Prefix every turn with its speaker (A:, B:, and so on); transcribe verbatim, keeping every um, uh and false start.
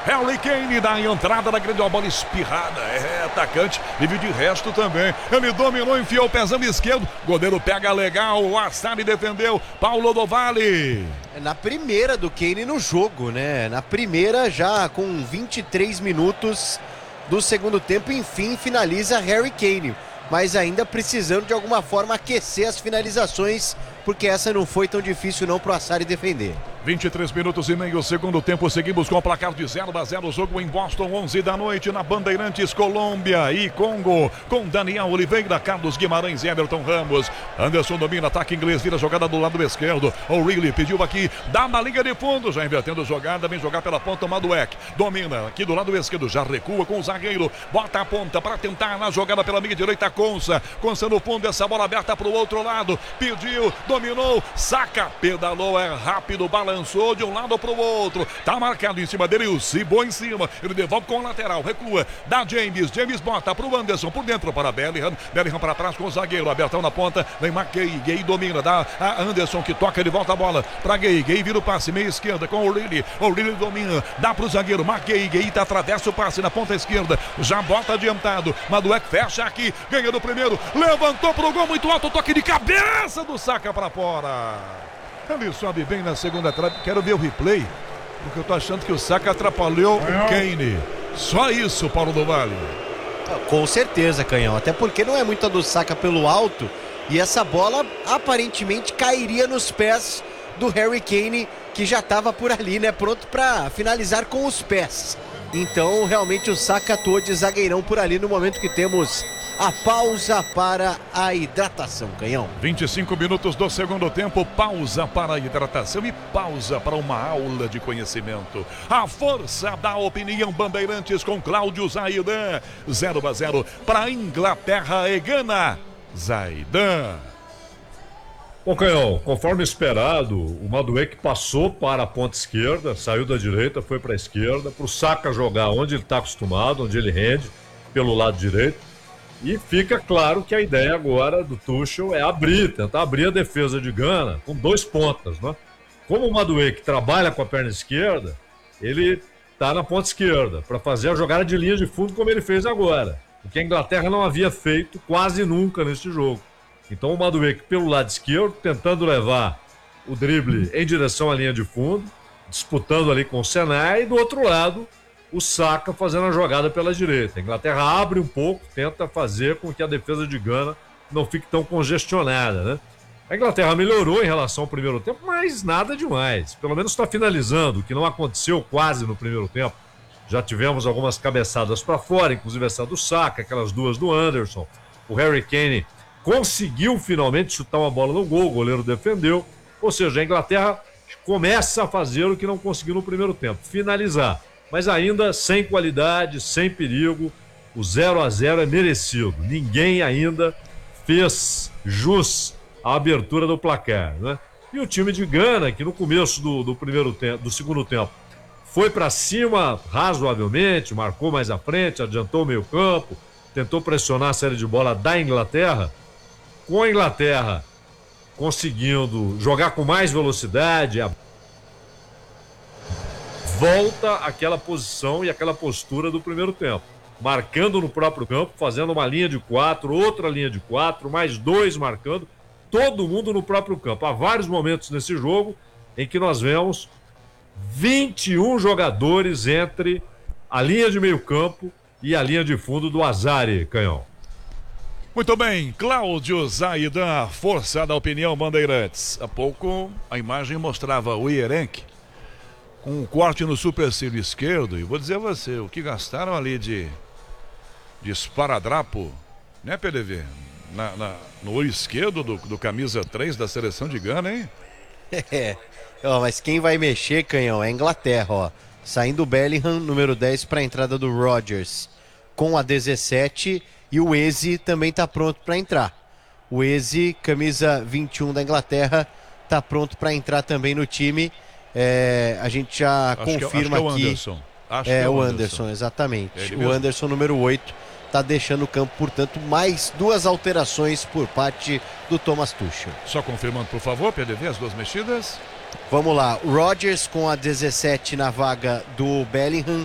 A: Harry Kane dá a entrada na grande, uma bola espirrada. É, atacante, livre de resto também. Ele dominou, enfiou o pezão esquerdo. Goleiro pega legal, o Assari defendeu. Paulo do Vale.
B: Na primeira do Kane no jogo, né? Na primeira, já com vinte e três minutos do segundo tempo, enfim, finaliza Harry Kane. Mas ainda precisando de alguma forma aquecer as finalizações, porque essa não foi tão difícil não pro Assari defender.
A: vinte e três minutos e meio, segundo tempo, seguimos com o placar de zero a zero, jogo em Boston, onze da noite, na Bandeirantes, Colômbia e Congo, com Daniel Oliveira, Carlos Guimarães e Everton Ramos. Anderson domina, ataque inglês, vira jogada do lado esquerdo. O'Reilly pediu aqui, dá uma liga de fundo, já invertendo jogada, vem jogar pela ponta, Madueke, domina aqui do lado esquerdo, já recua com o zagueiro, bota a ponta para tentar na jogada pela meia direita, Consa, Consa no fundo, essa bola aberta para o outro lado, pediu, dominou, saca, pedalou, é rápido, balançou de um lado para o outro, tá marcado em cima dele, o Cibô em cima, ele devolve com o lateral, recua, dá James, James bota para o Anderson, por dentro para Bellingham, Bellingham para trás com o zagueiro, abertão na ponta, vem McGay, Gay domina, dá a Anderson que toca, ele volta a bola para Gay, Gay vira o passe, meia esquerda com o O'Reilly, O'Reilly domina, dá para o zagueiro, McGay, Gay tá, atravessa o passe na ponta esquerda, já bota adiantado, Madueke fecha aqui, ganha do primeiro, levantou pro gol muito alto, toque de cabeça do Saka para fora. Ele sobe bem na segunda trave. Quero ver o replay, porque eu tô achando que o Saka atrapalhou o Kane. Só isso, Paulo do Vale.
B: Com certeza, Canhão. Até porque não é muita do Saka pelo alto. E essa bola aparentemente cairia nos pés do Harry Kane, que já estava por ali, né? Pronto para finalizar com os pés. Então, realmente, o Saka atuou de zagueirão por ali no momento que temos a pausa para a hidratação, Canhão.
A: vinte e cinco minutos do segundo tempo, pausa para a hidratação e pausa para uma aula de conhecimento. A força da opinião, Bandeirantes com Cláudio Zaidan. zero a zero para Inglaterra e Gana. Zaidan.
C: Bom, Canhão, conforme esperado, o Madueke passou para a ponta esquerda, saiu da direita, foi para a esquerda, para o Saka jogar onde ele está acostumado, onde ele rende, pelo lado direito. E fica claro que a ideia agora do Tuchel é abrir, tentar abrir a defesa de Gana com dois pontas, né? Como o Madueke trabalha com a perna esquerda, ele está na ponta esquerda para fazer a jogada de linha de fundo como ele fez agora, o que a Inglaterra não havia feito quase nunca neste jogo. Então o Madueke pelo lado esquerdo, tentando levar o drible em direção à linha de fundo, disputando ali com o Senai, e do outro lado o Saka fazendo a jogada pela direita. A Inglaterra abre um pouco, tenta fazer com que a defesa de Gana não fique tão congestionada, né? A Inglaterra melhorou em relação ao primeiro tempo, mas nada demais. Pelo menos está finalizando, o que não aconteceu quase no primeiro tempo. Já tivemos algumas cabeçadas para fora, inclusive essa do Saka, aquelas duas do Anderson. O Harry Kane conseguiu finalmente chutar uma bola no gol, o goleiro defendeu. Ou seja, a Inglaterra começa a fazer o que não conseguiu no primeiro tempo, finalizar. Mas ainda sem qualidade, sem perigo, o zero a zero é merecido. Ninguém ainda fez jus à abertura do placar, né? E o time de Gana, que no começo do, do primeiro tempo, do segundo tempo, foi para cima razoavelmente, marcou mais à frente, adiantou o meio campo, tentou pressionar a série de bola da Inglaterra. Com a Inglaterra conseguindo jogar com mais velocidade, a volta àquela posição e aquela postura do primeiro tempo, marcando no próprio campo, fazendo uma linha de quatro, outra linha de quatro, mais dois marcando, todo mundo no próprio campo. Há vários momentos nesse jogo em que nós vemos vinte e um jogadores entre a linha de meio campo e a linha de fundo do Assari, Canhão.
A: Muito bem, Cláudio Zaidan, força da opinião, Bandeirantes. Há pouco a imagem mostrava o Ierenque com um corte no supercílio esquerdo, e vou dizer a você, o que gastaram ali de, de esparadrapo, né, P D V? Na, na, no olho esquerdo do, do camisa três da seleção de Gana, hein?
B: É, ó, mas quem vai mexer, Canhão, é a Inglaterra, ó. Saindo o Bellingham, número dez, para a entrada do Rodgers, com a dezessete, e o Eze também tá pronto para entrar. O Eze, camisa vinte e um da Inglaterra, tá pronto para entrar também no time. É, a gente já
A: acho
B: confirma
A: que, acho
B: aqui.
A: Que é o Anderson. Acho
B: é,
A: que é
B: o
A: o
B: Anderson,
A: Anderson
B: exatamente.
A: Ele
B: o
A: mesmo.
B: Anderson, número oito, tá deixando o campo, portanto, mais duas alterações por parte do Thomas Tuchel.
A: Só confirmando, por favor, P D V, as duas mexidas.
B: Vamos lá, o Rodgers com a dezessete na vaga do Bellingham,